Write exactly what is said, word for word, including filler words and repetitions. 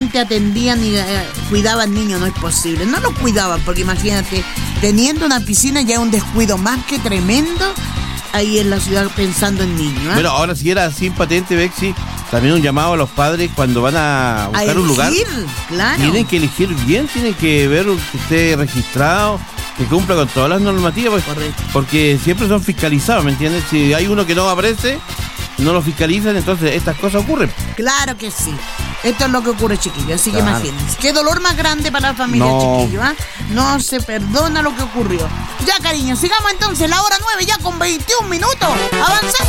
realmente atendían y eh, cuidaban niños, no es posible. No los cuidaban, porque imagínate, teniendo una piscina ya es un descuido más que tremendo ahí en la ciudad pensando en niños. ¿eh? Bueno, ahora si era sin patente, Bexi, también un llamado a los padres cuando van a buscar a elegir, un lugar. Claro. Tienen que elegir bien, tienen que ver que esté registrado, que cumpla con todas las normativas, pues, correcto, porque siempre son fiscalizados, ¿me entiendes? Si hay uno que no aparece, no lo fiscalizan, entonces estas cosas ocurren. Claro que sí. Esto es lo que ocurre, chiquillos. Así Claro. que imagínense. Qué dolor más grande para la familia, No. chiquillos. ¿eh? No se perdona lo que ocurrió. Ya, cariño, sigamos entonces. La hora nueve ya con veintiún minutos. Avanzamos.